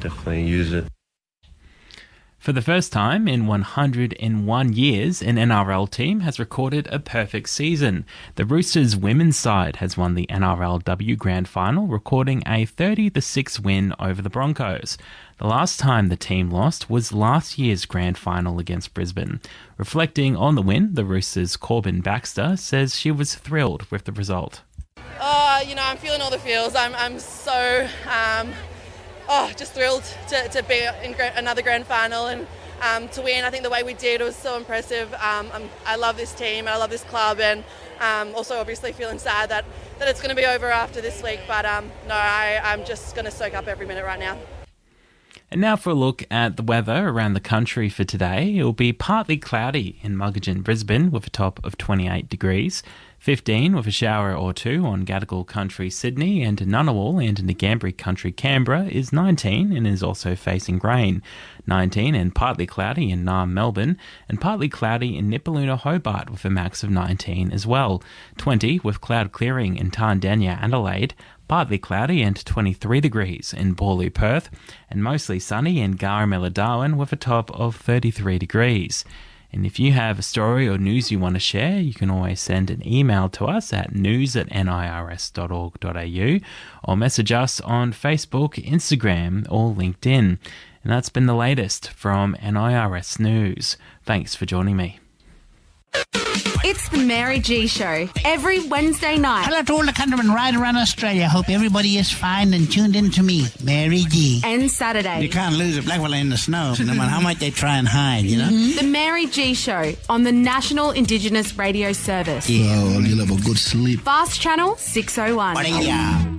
definitely use it. For the first time in 101 years, an NRL team has recorded a perfect season. The Roosters women's side has won the NRLW Grand Final, recording a 30-6 win over the Broncos. The last time the team lost was last year's Grand Final against Brisbane. Reflecting on the win, the Roosters' Corbin Baxter says she was thrilled with the result. I'm feeling all the feels. I'm so... just thrilled to be in another grand final and to win. I think the way we did was so impressive. I love this team, I love this club, and also obviously feeling sad that it's going to be over after this week. But I'm just going to soak up every minute right now. And now for a look at the weather around the country for today. It will be partly cloudy in Muggeridge, Brisbane, with a top of 28 degrees. 15 with a shower or two on Gadigal Country, Sydney, and Ngunnawal and Ngambri Country, Canberra is 19 and is also facing rain. 19 and partly cloudy in Naarm, Melbourne, and partly cloudy in Nipaluna, Hobart, with a max of 19 as well. 20 with cloud clearing in Tarndanya, Adelaide, partly cloudy and 23 degrees in Boorloo, Perth, and mostly sunny in Garamilla, Darwin, with a top of 33 degrees. And if you have a story or news you want to share, you can always send an email to us at news@nirs.org.au or message us on Facebook, Instagram or LinkedIn. And that's been the latest from NIRS News. Thanks for joining me. It's the Mary G Show, every Wednesday night. Hello to all the countrymen right around Australia. Hope everybody is fine and tuned in to me, Mary G. And Saturday. You can't lose a black fella in the snow, no matter how much they try and hide, you know? The Mary G Show on the National Indigenous Radio Service. Yeah. Oh, you'll have a good sleep. Fast Channel 601. What